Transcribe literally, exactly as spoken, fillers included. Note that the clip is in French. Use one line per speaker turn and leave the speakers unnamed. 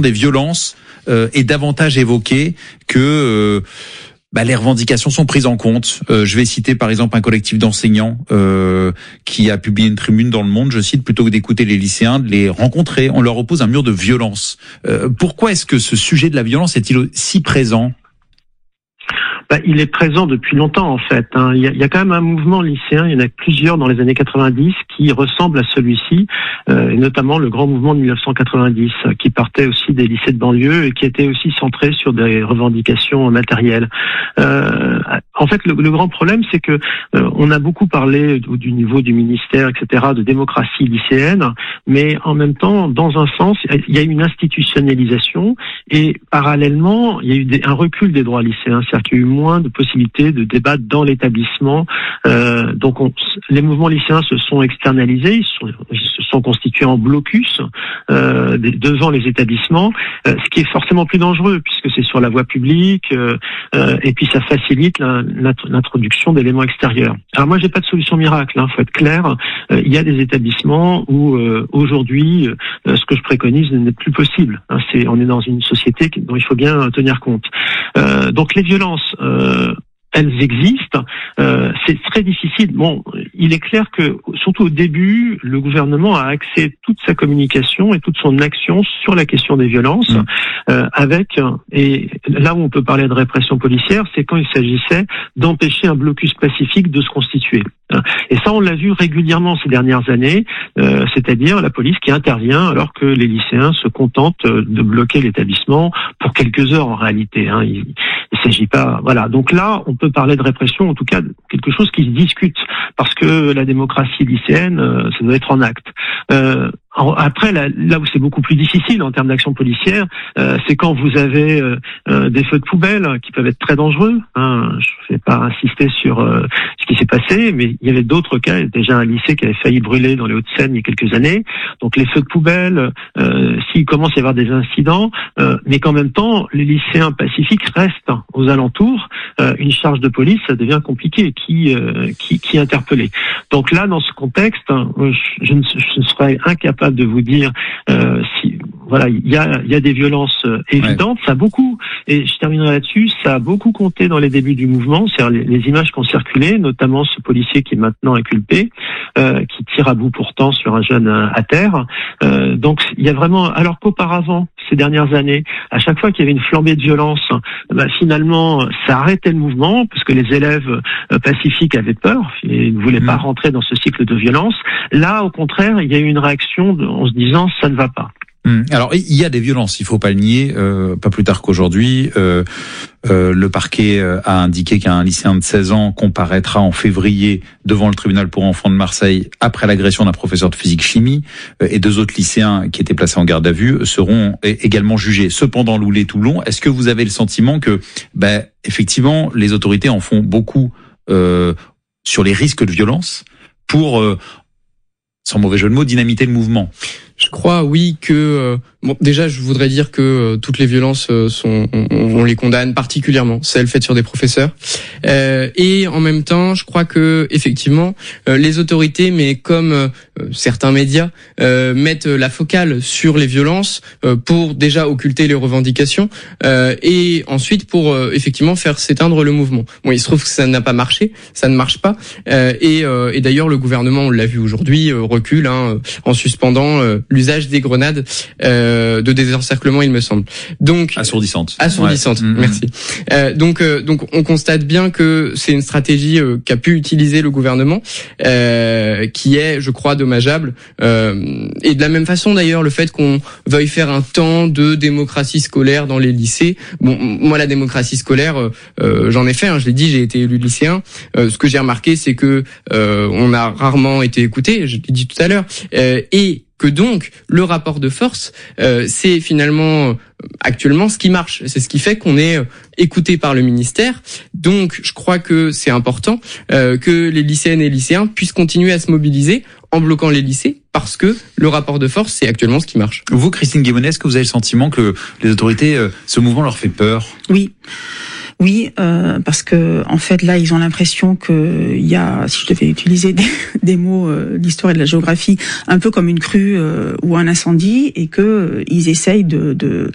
des violences euh, est davantage évoquée que euh, bah, les revendications sont prises en compte. Euh, je vais citer par exemple un collectif d'enseignants euh, qui a publié une tribune dans Le Monde, je cite, plutôt que d'écouter les lycéens, de les rencontrer, on leur oppose un mur de violence. Euh, pourquoi est-ce que ce sujet de la violence est-il si présent ?
Bah, il est présent depuis longtemps en fait. Hein. Il, y a, il y a quand même un mouvement lycéen, il y en a plusieurs dans les années quatre-vingt-dix qui ressemblent à celui-ci, euh, et notamment le grand mouvement de mille neuf cent quatre-vingt-dix qui partait aussi des lycées de banlieue et qui était aussi centré sur des revendications matérielles. Euh, en fait, le, le grand problème, c'est que euh, on a beaucoup parlé du, du niveau du ministère, et cetera, de démocratie lycéenne, mais en même temps, dans un sens, il y a eu une institutionnalisation et parallèlement, il y a eu des, un recul des droits lycéens, c'est-à-dire qu'il y a eu moins de possibilités de débattre dans l'établissement. Euh, donc, on, les mouvements lycéens se sont externalisés, ils, sont, ils se sont constitués en blocus euh, devant les établissements, euh, ce qui est forcément plus dangereux puisque c'est sur la voie publique euh, euh, et puis ça facilite la, l'introduction d'éléments extérieurs. Alors moi, j'ai pas de solution miracle, hein, faut être clair. Euh, il y a des établissements où euh, aujourd'hui, euh, ce que je préconise n'est plus possible. Hein, c'est, on est dans une société dont il faut bien tenir compte. Euh, donc les violences. Euh, elles existent. Euh, c'est très difficile. Bon, il est clair que, surtout au début, le gouvernement a axé toute sa communication et toute son action sur la question des violences, mmh. euh, avec, et là où on peut parler de répression policière, c'est quand il s'agissait d'empêcher un blocus pacifique de se constituer. Et ça, on l'a vu régulièrement ces dernières années, euh, c'est-à-dire la police qui intervient alors que les lycéens se contentent de bloquer l'établissement pour quelques heures en réalité. Hein. Il ne s'agit pas... Voilà. Donc là, on peut parler de répression, en tout cas quelque chose qui se discute, parce que la démocratie lycéenne, euh, ça doit être en acte. Euh, Après, là, là où c'est beaucoup plus difficile en termes d'action policière, euh, c'est quand vous avez euh, euh, des feux de poubelle qui peuvent être très dangereux. Hein. Je ne vais pas insister sur euh, ce qui s'est passé, mais il y avait d'autres cas. Il y a déjà un lycée qui avait failli brûler dans les Hauts-de-Seine il y a quelques années. Donc les feux de poubelle, euh, s'il commence à y avoir des incidents, euh, mais qu'en même temps, les lycéens pacifiques restent aux alentours, euh, une charge de police, ça devient compliqué. Qui, euh, qui, qui interpeller. Donc là, dans ce contexte, je, je, ne, je serais incapable de vous dire euh, si voilà, il y a il y a des violences euh, évidentes, ouais. Ça a beaucoup, et je terminerai là-dessus, ça a beaucoup compté dans les débuts du mouvement, c'est-à-dire les, les images qui ont circulé, notamment ce policier qui est maintenant inculpé, euh, qui tire à bout portant sur un jeune à, à terre. Euh, donc il y a vraiment, alors qu'auparavant, ces dernières années, à chaque fois qu'il y avait une flambée de violence, bah, finalement, ça arrêtait le mouvement, parce que les élèves euh, pacifiques avaient peur, et ne voulaient mmh. pas rentrer dans ce cycle de violence. Là, au contraire, il y a eu une réaction de, en se disant, ça ne va pas.
Alors il y a des violences, il faut pas le nier. Euh, pas plus tard qu'aujourd'hui, euh, euh, le parquet a indiqué qu'un lycéen de seize ans comparaîtra en février devant le tribunal pour enfants de Marseille après l'agression d'un professeur de physique-chimie, euh, et deux autres lycéens qui étaient placés en garde à vue seront également jugés. Cependant, Loulé-Toulon, est-ce que vous avez le sentiment que, ben, effectivement, les autorités en font beaucoup euh, sur les risques de violence pour, euh, sans mauvais jeu de mots, dynamiter le mouvement?
Je crois, oui, que euh, bon, déjà, je voudrais dire que euh, toutes les violences euh, sont, on, on les condamne particulièrement, celles faites sur des professeurs. Euh, et en même temps, je crois que effectivement, euh, les autorités, mais comme euh, certains médias, euh, mettent la focale sur les violences euh, pour déjà occulter les revendications euh, et ensuite pour euh, effectivement faire s'éteindre le mouvement. Bon, il se trouve que ça n'a pas marché, ça ne marche pas. Euh, et, euh, et d'ailleurs, le gouvernement, on l'a vu aujourd'hui, euh, recule hein, en suspendant euh, l'usage des grenades euh, de désencerclement, il me semble. Donc
assourdissante.
Assourdissante. Ouais. Merci. Euh, donc euh, donc on constate bien que c'est une stratégie euh, qu'a pu utiliser le gouvernement, euh, qui est, je crois, dommageable. Euh, et de la même façon, d'ailleurs, le fait qu'on veuille faire un temps de démocratie scolaire dans les lycées. Bon, moi, la démocratie scolaire, euh, j'en ai fait. Hein, je l'ai dit, j'ai été élu lycéen. Euh, ce que j'ai remarqué, c'est que euh, on a rarement été écouté. Je l'ai dit tout à l'heure. Euh, et que donc le rapport de force, euh, c'est finalement euh, actuellement ce qui marche. C'est ce qui fait qu'on est euh, écouté par le ministère. Donc je crois que c'est important euh, que les lycéennes et lycéens puissent continuer à se mobiliser en bloquant les lycées, parce que le rapport de force, c'est actuellement ce qui marche.
Vous, Christine Guémonet, est-ce que vous avez le sentiment que les autorités, euh, ce mouvement leur fait peur?
Oui. Oui, euh, parce que en fait là ils ont l'impression que il y a, si je devais utiliser des, des mots euh, d'histoire et de la géographie, un peu comme une crue euh, ou un incendie, et que euh, ils essayent de, de